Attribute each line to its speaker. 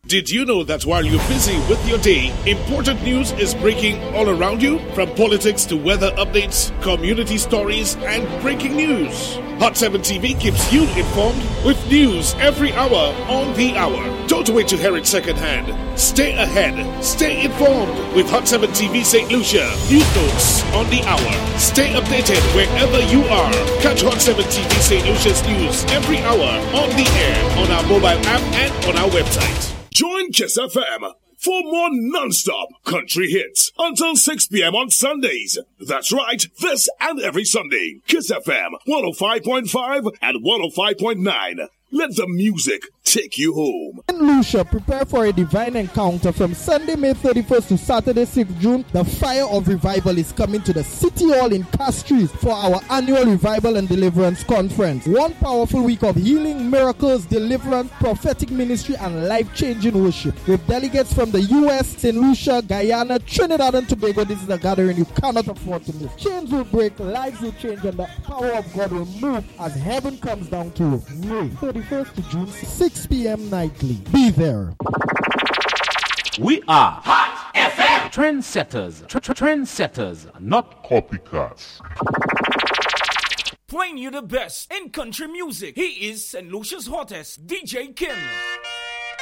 Speaker 1: Did you know that while you're busy with your day, important news is breaking all around you? From politics to weather updates, community stories, and breaking news. Hot 7 TV keeps you informed with news every hour on the hour. Don't wait to hear it secondhand. Stay ahead. Stay informed with Hot 7 TV St. Lucia. News notes on the hour. Stay updated wherever you are. Catch Hot 7 TV St. Lucia's news every hour on the air, on our mobile app, and on our website. Join Kiss FM for more non-stop country hits until 6 p.m. on Sundays. That's right, this and every Sunday. Kiss FM 105.5 and 105.9. Let the music take you home.
Speaker 2: In Lucia, prepare for a divine encounter from Sunday, May 31st to Saturday, 6th June. The fire of revival is coming to the City Hall in Castries for our annual Revival and Deliverance Conference. One powerful week of healing, miracles, deliverance, prophetic ministry, and life-changing worship. With delegates from the U.S., St. Lucia, Guyana, Trinidad and Tobago, this is a gathering you cannot afford to miss. Chains will break, lives will change, and the power of God will move as heaven comes down to earth. May 31st to June, 6 p.m. nightly. Be there.
Speaker 3: We are Hot FM trendsetters, trendsetters, not copycats.
Speaker 4: Playing you the best in country music. He is St. Lucia's hottest, DJ Kim.